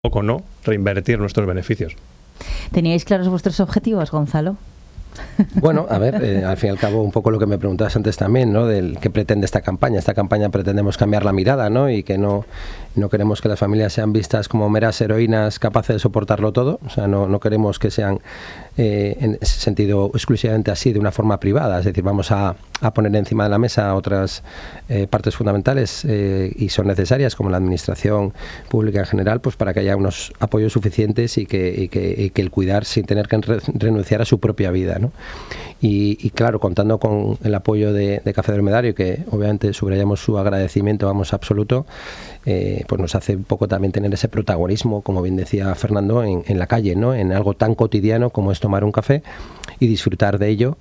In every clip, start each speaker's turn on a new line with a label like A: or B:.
A: poco, ¿no?, reinvertir nuestros beneficios.
B: ¿Teníais claros vuestros objetivos, Gonzalo?
C: Bueno, a ver, al fin y al cabo, un poco lo que me preguntabas antes también, ¿no?, del qué pretende esta campaña. Esta campaña pretendemos cambiar la mirada, ¿no?, y que no queremos que las familias sean vistas como meras heroínas capaces de soportarlo todo. O sea, no queremos que sean en ese sentido exclusivamente así, de una forma privada. Es decir, vamos a poner encima de la mesa otras partes fundamentales y son necesarias, como la administración pública en general, pues para que haya unos apoyos suficientes y que el cuidar sin tener que renunciar a su propia vida, ¿no? Y claro, contando con el apoyo de Café Dromedario, que obviamente subrayamos su agradecimiento, vamos, absoluto, pues nos hace un poco también tener ese protagonismo, como bien decía Fernando, en la calle, ¿no?, en algo tan cotidiano como es tomar un café y disfrutar de ello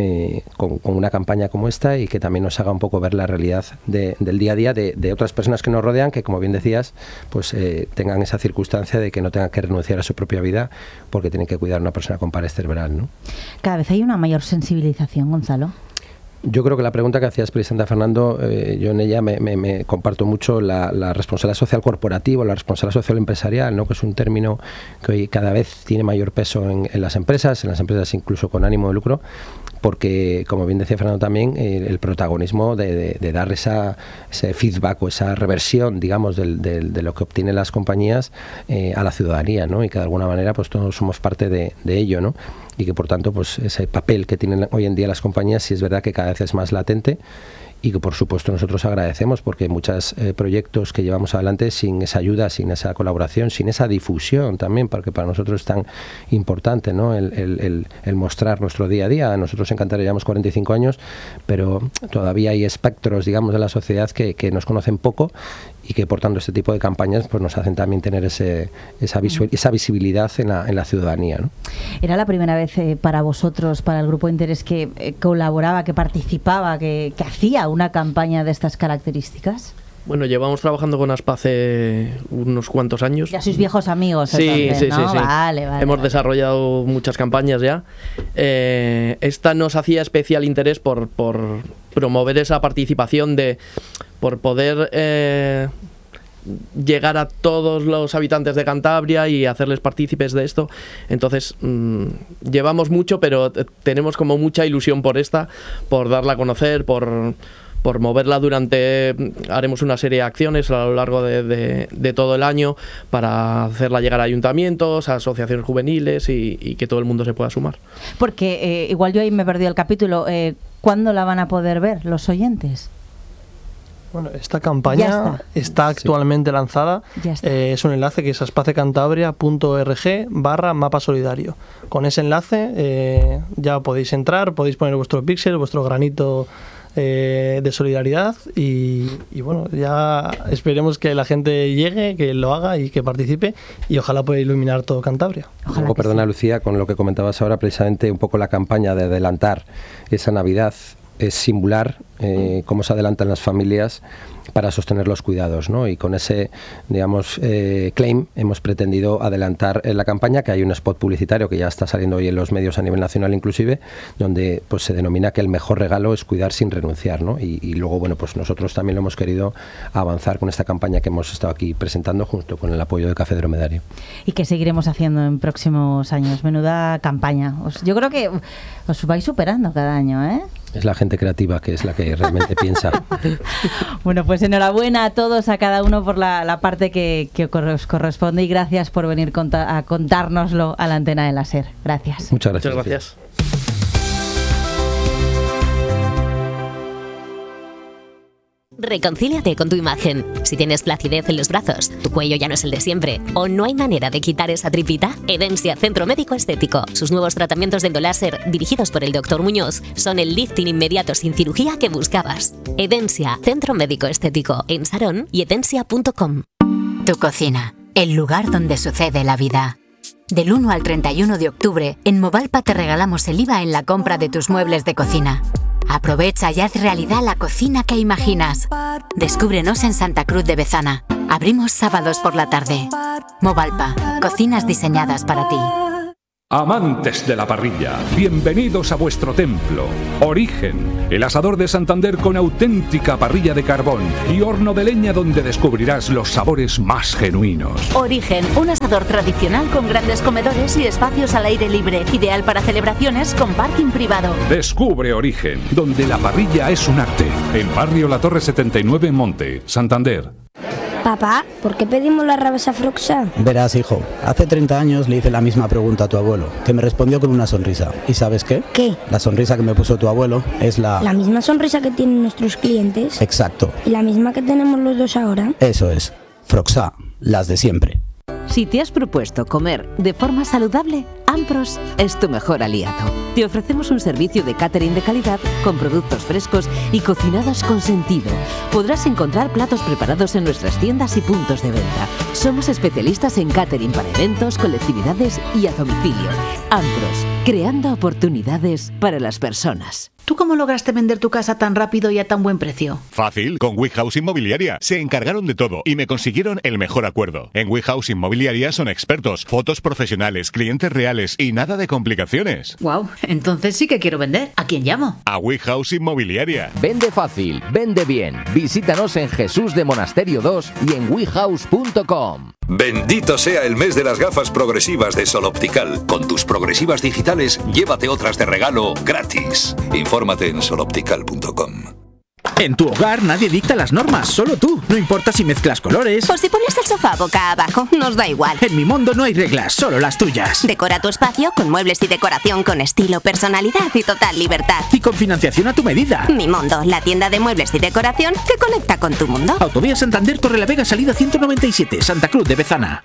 C: con una campaña como esta, y que también nos haga un poco ver la realidad del día a día de otras personas que nos rodean, que, como bien decías, pues tengan esa circunstancia de que no tengan que renunciar a su propia vida porque tienen que cuidar a una persona con pares cerebral, ¿no?
B: Cada vez hay una mayor sensibilización, Gonzalo.
C: Yo creo que la pregunta que hacías, presidenta Fernando, yo en ella me comparto mucho la responsabilidad social corporativa, la responsabilidad social empresarial, ¿no?, que es un término que hoy cada vez tiene mayor peso en las empresas incluso con ánimo de lucro, porque, como bien decía Fernando también, el protagonismo de dar ese feedback o esa reversión, digamos, de lo que obtienen las compañías a la ciudadanía, ¿no?, y que de alguna manera pues todos somos parte de ello, ¿no?, y que por tanto pues ese papel que tienen hoy en día las compañías sí es verdad que cada vez es más latente, y que por supuesto nosotros agradecemos, porque hay muchos proyectos que llevamos adelante sin esa ayuda, sin esa colaboración, sin esa difusión también, porque para nosotros es tan importante, ¿no?, el mostrar nuestro día a día. Nosotros en Cantabria llevamos 45 años, pero todavía hay espectros, digamos, de la sociedad que nos conocen poco, y que por tanto este tipo de campañas pues nos hacen también tener esa visibilidad en la ciudadanía, ¿no?
B: ¿Era la primera vez para vosotros, para el Grupo de Interés, que colaboraba, que participaba, que hacía una campaña de estas características?
D: Bueno, llevamos trabajando con ASPA hace unos cuantos años.
B: Ya sois viejos amigos.
D: Sí,
B: entonces, ¿no?
D: sí.
B: Vale.
D: Hemos desarrollado muchas campañas ya. Esta nos hacía especial interés por promover esa participación, por poder llegar a todos los habitantes de Cantabria y hacerles partícipes de esto. Entonces, llevamos mucho, pero tenemos como mucha ilusión por darla a conocer, por moverla haremos una serie de acciones a lo largo de todo el año para hacerla llegar a ayuntamientos, a asociaciones juveniles y que todo el mundo se pueda sumar.
B: Porque igual yo ahí me perdí el capítulo. ¿Cuándo la van a poder ver los oyentes?
E: Bueno, esta campaña está actualmente lanzada. Es un enlace que es aspacecantabria.org/mapa solidario. Con ese enlace ya podéis entrar, podéis poner vuestro píxel, vuestro granito de solidaridad y bueno, ya esperemos que la gente llegue, que lo haga y que participe, y ojalá pueda iluminar todo Cantabria.
C: Luego, perdona, Lucía, con lo que comentabas ahora, precisamente un poco la campaña de adelantar esa Navidad es singular, cómo se adelantan las familias para sostener los cuidados, ¿no? Y con ese, digamos, claim hemos pretendido adelantar la campaña, que hay un spot publicitario que ya está saliendo hoy en los medios a nivel nacional inclusive, donde pues se denomina que el mejor regalo es cuidar sin renunciar, ¿no? Y luego, bueno, pues nosotros también lo hemos querido avanzar con esta campaña que hemos estado aquí presentando junto con el apoyo de Café Dromedario.
B: Y que seguiremos haciendo en próximos años. Menuda campaña. Yo creo que os vais superando cada año, ¿eh?
C: Es la gente creativa que es la que realmente piensa.
B: Bueno, pues enhorabuena a todos, a cada uno por la parte que os corresponde, y gracias por venir a contárnoslo a la antena de la SER. Gracias.
C: Muchas gracias.
D: Muchas gracias.
F: Reconcíliate con tu imagen. Si tienes flacidez en los brazos, tu cuello ya no es el de siempre, o no hay manera de quitar esa tripita, Edensia Centro Médico Estético. Sus nuevos tratamientos de endoláser, dirigidos por el Dr. Muñoz, son el lifting inmediato sin cirugía que buscabas. Edensia Centro Médico Estético, en Sarón y edensia.com.
G: Tu cocina, el lugar donde sucede la vida. Del 1 al 31 de octubre, en Movalpa te regalamos el IVA en la compra de tus muebles de cocina. Aprovecha y haz realidad la cocina que imaginas. Descúbrenos en Santa Cruz de Bezana. Abrimos sábados por la tarde. Movalpa, cocinas diseñadas para ti.
H: Amantes de la parrilla, bienvenidos a vuestro templo. Origen, el asador de Santander con auténtica parrilla de carbón y horno de leña donde descubrirás los sabores más genuinos.
I: Origen, un asador tradicional con grandes comedores y espacios al aire libre, ideal para celebraciones con parking privado.
H: Descubre Origen, donde la parrilla es un arte. En Barrio La Torre 79 en Monte, Santander.
J: Papá, ¿por qué pedimos la rabasa Froxá?
K: Verás, hijo, hace 30 años le hice la misma pregunta a tu abuelo, que me respondió con una sonrisa. ¿Y sabes qué?
J: ¿Qué?
K: La sonrisa que me puso tu abuelo es la...
J: ¿La misma sonrisa que tienen nuestros clientes?
K: Exacto.
J: ¿Y la misma que tenemos los dos ahora?
K: Eso es. Froxá, las de siempre.
L: Si te has propuesto comer de forma saludable, Ampros es tu mejor aliado. Te ofrecemos un servicio de catering de calidad con productos frescos y cocinados con sentido. Podrás encontrar platos preparados en nuestras tiendas y puntos de venta. Somos especialistas en catering para eventos, colectividades y a domicilio. Ampros, creando oportunidades para las personas.
M: ¿Tú cómo lograste vender tu casa tan rápido y a tan buen precio?
N: Fácil, con WeHouse Inmobiliaria. Se encargaron de todo y me consiguieron el mejor acuerdo. En WeHouse Inmobiliaria son expertos, fotos profesionales, clientes reales y nada de complicaciones.
M: Wow, entonces sí que quiero vender. ¿A quién llamo?
N: A WeHouse Inmobiliaria.
O: Vende fácil, vende bien. Visítanos en Jesús de Monasterio 2 y en wehouse.com.
P: Bendito sea el mes de las gafas progresivas de Sol Optical. Con tus progresivas digitales, llévate otras de regalo gratis. Infórmate en soloptical.com.
Q: En tu hogar nadie dicta las normas, solo tú. No importa si mezclas colores
R: o si pones el sofá boca abajo, nos da igual.
Q: En Mi Mondo no hay reglas, solo las tuyas.
R: Decora tu espacio con muebles y decoración con estilo, personalidad y total libertad.
Q: Y con financiación a tu medida.
R: Mi Mondo, la tienda de muebles y decoración que conecta con tu mundo.
Q: Autovía Santander, Torrelavega, salida 197, Santa Cruz de Bezana.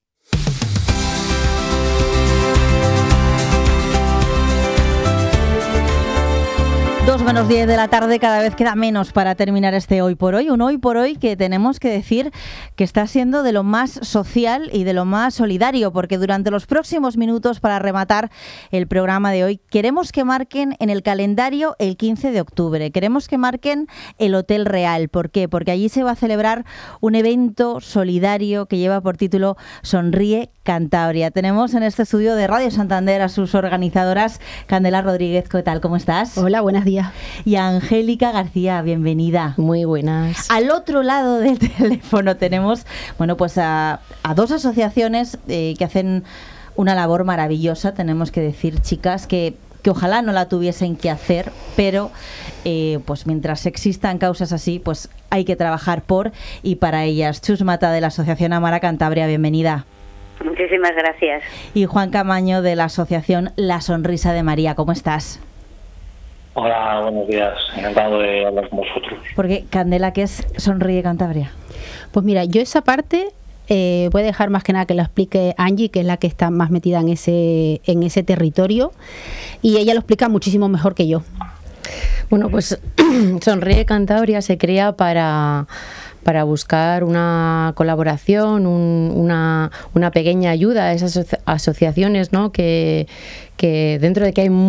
B: 2:10 de la tarde, cada vez queda menos para terminar este Hoy por Hoy. Un Hoy por Hoy que tenemos que decir que está siendo de lo más social y de lo más solidario, porque durante los próximos minutos, para rematar el programa de hoy, queremos que marquen en el calendario el 15 de octubre. Queremos que marquen el Hotel Real. ¿Por qué? Porque allí se va a celebrar un evento solidario que lleva por título Sonríe Cantabria. Tenemos en este estudio de Radio Santander a sus organizadoras, Candela Rodríguez. ¿Qué tal? ¿Cómo estás?
S: Hola, buenos días.
B: Y Angélica García, bienvenida.
S: Muy buenas.
B: Al otro lado del teléfono tenemos, bueno, pues a dos asociaciones que hacen una labor maravillosa, tenemos que decir, chicas, que ojalá no la tuviesen que hacer, pero pues mientras existan causas así, pues hay que trabajar por y para ellas. Chus Mata, de la Asociación Amara Cantabria, bienvenida.
T: Muchísimas gracias.
B: Y Juan Camaño, de la Asociación La Sonrisa de María, ¿cómo estás?
U: Hola, buenos días. Encantado de hablar con vosotros.
B: Porque, Candela, ¿qué es Sonríe Cantabria?
S: Pues mira, yo esa parte voy a dejar más que nada que lo explique Angie, que es la que está más metida en ese territorio, y ella lo explica muchísimo mejor que yo.
V: Bueno, pues Sonríe Cantabria se crea para buscar una colaboración, una pequeña ayuda a esas asociaciones, ¿no? Que dentro de que hay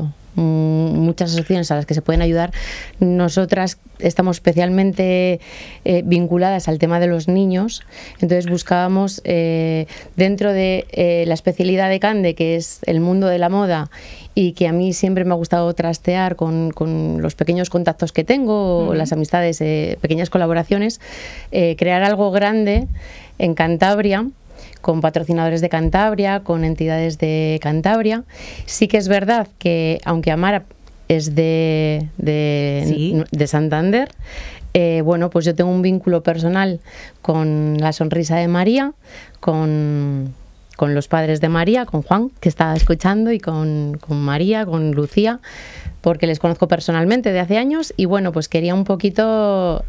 V: muchas asociaciones a las que se pueden ayudar, nosotras estamos especialmente vinculadas al tema de los niños. Entonces buscábamos dentro de la especialidad de Cande, que es el mundo de la moda, y que a mí siempre me ha gustado trastear con los pequeños contactos que tengo, o las amistades, pequeñas colaboraciones, crear algo grande en Cantabria, con patrocinadores de Cantabria, con entidades de Cantabria. Sí que es verdad que, aunque Amara es de Santander, bueno, pues yo tengo un vínculo personal con La Sonrisa de María, con los padres de María, con Juan, que está escuchando, y con María, con Lucía, porque les conozco personalmente de hace años, y bueno, pues quería un poquito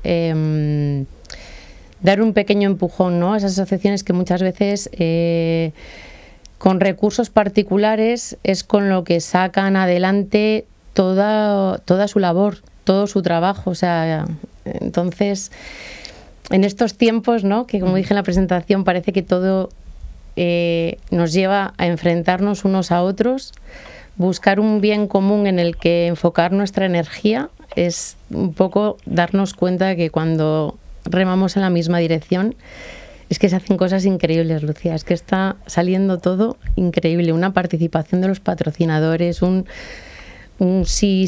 V: dar un pequeño empujón, ¿no?, a esas asociaciones que muchas veces con recursos particulares es con lo que sacan adelante toda su labor, todo su trabajo. O sea, entonces, en estos tiempos, ¿no?, que como dije en la presentación, parece que todo nos lleva a enfrentarnos unos a otros, buscar un bien común en el que enfocar nuestra energía, es un poco darnos cuenta de que cuando remamos en la misma dirección Es que se hacen cosas increíbles, Lucía. Es que está saliendo todo increíble. Una participación de los patrocinadores, un sí.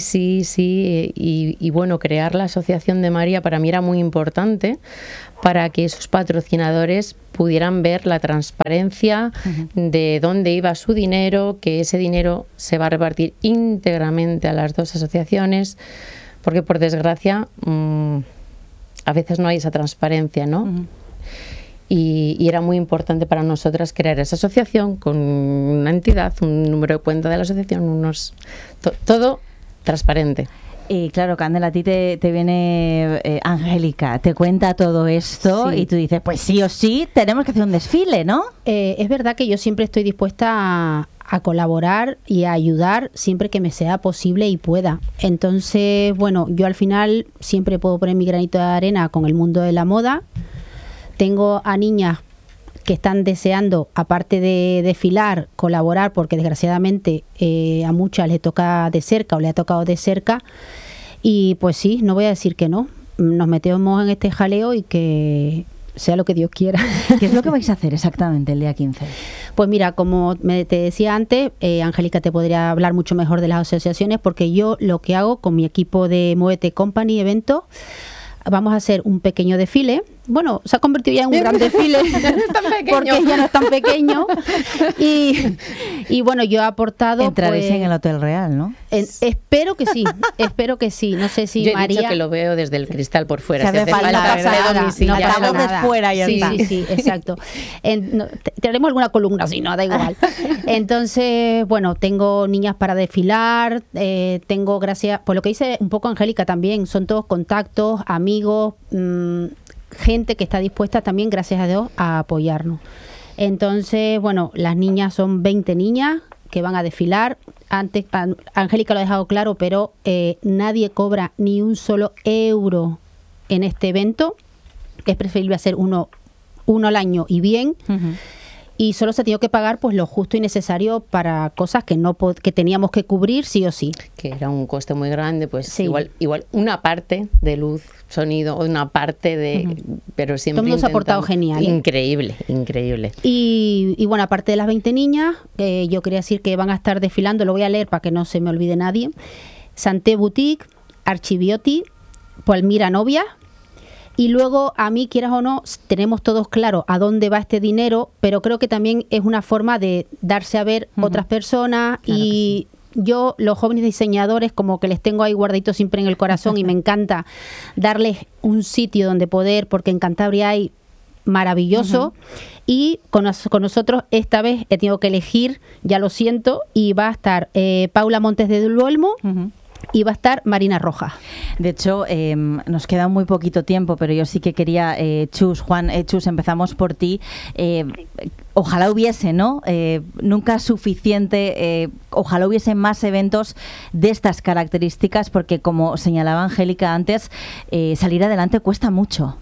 V: Y bueno, crear la Asociación de María para mí era muy importante para que esos patrocinadores pudieran ver la transparencia de dónde iba su dinero, que ese dinero se va a repartir íntegramente a las dos asociaciones, porque por desgracia a veces no hay esa transparencia, ¿no? Y era muy importante para nosotras crear esa asociación con una entidad, un número de cuenta de la asociación, todo transparente.
B: Y claro, Candela, a ti te viene Angélica, te cuenta todo esto y tú dices, pues sí o sí, tenemos que hacer un desfile, ¿no?
S: Es verdad que yo siempre estoy dispuesta a colaborar y a ayudar siempre que me sea posible y pueda. Entonces, bueno, yo al final siempre puedo poner mi granito de arena con el mundo de la moda. Tengo a niñas que están deseando, aparte de desfilar, colaborar, porque desgraciadamente a muchas les toca de cerca o le ha tocado de cerca. Y pues sí, no voy a decir que no. Nos metemos en este jaleo y que sea lo que Dios quiera.
B: ¿Qué es lo que vais a hacer exactamente el día 15?
S: Pues mira, como te decía antes, Angélica te podría hablar mucho mejor de las asociaciones, porque yo lo que hago con mi equipo de Muévete Company Eventos, vamos a hacer un pequeño desfile. Bueno, se ha convertido ya en un gran desfile porque ya no es tan pequeño. Y bueno, yo he aportado...
B: Entraréis en el Hotel Real, ¿no?
S: Espero que sí, espero que sí. No sé si
V: yo he
S: María...
V: dicho que lo veo desde el cristal por fuera.
S: Se hace falta
B: de fuera y ya está.
S: Sí, exacto. Tenemos alguna columna, si no, da igual. Entonces, bueno, tengo niñas para desfilar, tengo, gracias, por lo que dice un poco Angélica también, son todos contactos, amigos, gente que está dispuesta también, gracias a Dios, a apoyarnos. Entonces, bueno, las niñas son 20 niñas que van a desfilar. Antes, Angélica lo ha dejado claro, pero nadie cobra ni un solo euro en este evento. Es preferible hacer uno al año y bien. Y solo se ha tenido que pagar pues lo justo y necesario para cosas que teníamos que cubrir sí o sí.
V: Que era un coste muy grande, pues sí. igual una parte de luz, sonido, una parte de... Pero siempre
S: todo el mundo se ha portado genial.
V: Increíble.
S: Y bueno, aparte de las 20 niñas, yo quería decir que van a estar desfilando, lo voy a leer para que no se me olvide nadie. Santé Boutique, Archibioti, Palmira Novia. Y luego, a mí, quieras o no, tenemos todos claro a dónde va este dinero, pero creo que también es una forma de darse a ver otras personas. Claro, y yo, los jóvenes diseñadores, como que les tengo ahí guardaditos siempre en el corazón y me encanta darles un sitio donde poder, porque en Cantabria hay maravilloso. Y con nosotros esta vez he tenido que elegir, ya lo siento, y va a estar Paula Montes de Duolmo, y va a estar Marina Rojas.
B: De hecho, nos queda muy poquito tiempo, pero yo sí que quería, Chus, empezamos por ti. Ojalá hubiese, ¿no? Nunca suficiente, ojalá hubiese más eventos de estas características, porque como señalaba Angélica antes, salir adelante cuesta mucho.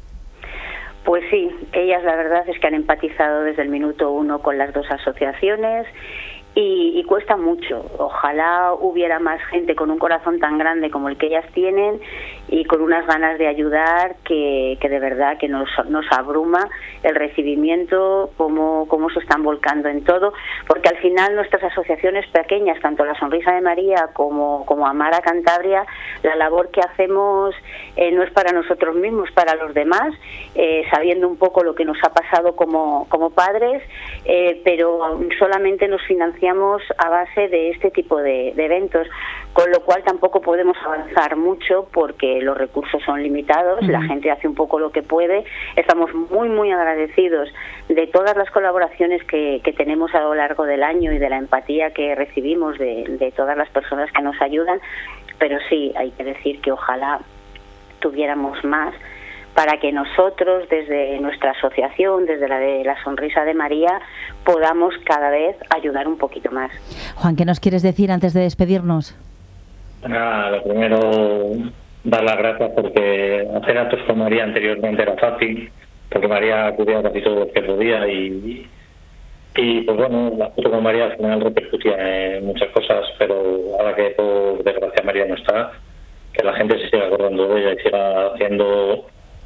T: Pues sí, ellas la verdad es que han empatizado desde el minuto 1 con las dos asociaciones. Y cuesta mucho. Ojalá hubiera más gente con un corazón tan grande como el que ellas tienen y con unas ganas de ayudar que de verdad que nos abruma el recibimiento, cómo se están volcando en todo, porque al final nuestras asociaciones pequeñas, tanto la Sonrisa de María como Amara Cantabria, la labor que hacemos no es para nosotros mismos, para los demás, sabiendo un poco lo que nos ha pasado como padres, pero solamente nos financiamos a base de este tipo de eventos, con lo cual tampoco podemos avanzar mucho porque los recursos son limitados, la gente hace un poco lo que puede. Estamos muy muy agradecidos de todas las colaboraciones que tenemos a lo largo del año y de la empatía que recibimos de todas las personas que nos ayudan, pero sí, hay que decir que ojalá tuviéramos más para que nosotros, desde nuestra asociación, desde la de la Sonrisa de María, podamos cada vez ayudar un poquito más.
B: Juan, ¿qué nos quieres decir antes de despedirnos?
U: Nada, lo primero, dar las gracias porque hacer actos con María anteriormente era fácil, porque María acudía casi todo lo que podía y pues bueno, la foto con María al final repercutía en muchas cosas, pero ahora que por desgracia María no está, que la gente se siga acordando de ella y siga haciendo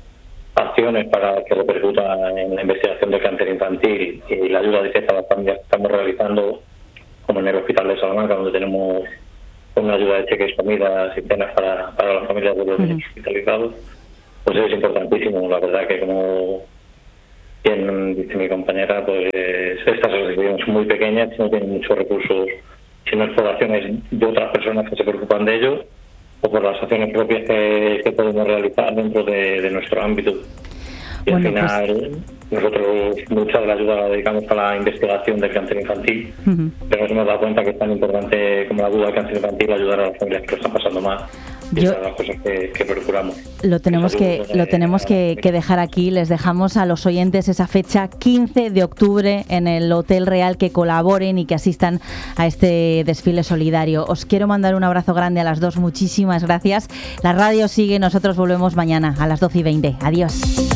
U: acciones para que repercutan en la investigación del cáncer infantil y la ayuda directa a las familias que estamos realizando, como en el Hospital de Salamanca, donde tenemos una ayuda de cheques, comidas y cenas para las familias de los niños hospitalizados, pues es importantísimo. La verdad que, como bien dice mi compañera, pues estas asociaciones son muy pequeñas, no tienen muchos recursos, sino exploraciones de otras personas que se preocupan de ello, o por las acciones propias que podemos realizar dentro de nuestro ámbito. Y al final, nosotros mucha de la ayuda la dedicamos a la investigación del cáncer infantil, pero nos hemos dado cuenta que es tan importante como la ayuda del cáncer infantil ayudar a las familias que lo están pasando mal. Y esas son las cosas que procuramos.
B: Lo tenemos que dejar aquí. Les dejamos a los oyentes esa fecha, 15 de octubre, en el Hotel Real, que colaboren y que asistan a este desfile solidario. Os quiero mandar un abrazo grande a las dos. Muchísimas gracias. La radio sigue. Nosotros volvemos mañana a las 12:20. Adiós.